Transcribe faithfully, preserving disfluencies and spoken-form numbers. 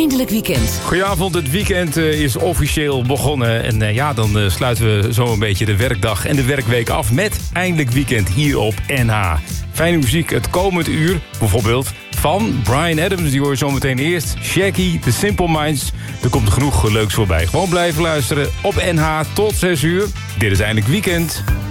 Eindelijk weekend. Goedenavond, het weekend uh, is officieel begonnen. En uh, ja, dan uh, sluiten we zo een beetje de werkdag en de werkweek af... met Eindelijk Weekend hier op N H. Fijne muziek het komend uur, bijvoorbeeld van Bryan Adams. Die hoor je zometeen eerst. Shaggy, The Simple Minds. Er komt genoeg leuks voorbij. Gewoon blijven luisteren op N H tot zes uur. Dit is Eindelijk Weekend.